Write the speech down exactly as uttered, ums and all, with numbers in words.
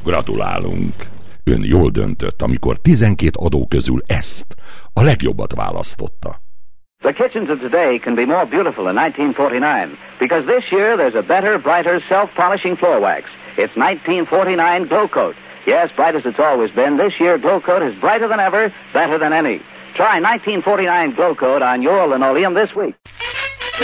Gratulálunk! Ön jól döntött, amikor tizenkét adó közül ezt, a legjobbat választotta. The kitchens of today can be more beautiful in nineteen forty-nine, because this year there's a better, brighter, self-polishing floor wax. It's nineteen forty-nine Glow Coat. Yes, bright as it's always been, this year Glow Coat is brighter than ever, better than any. Try nineteen forty-nine Glow Coat on your linoleum this week.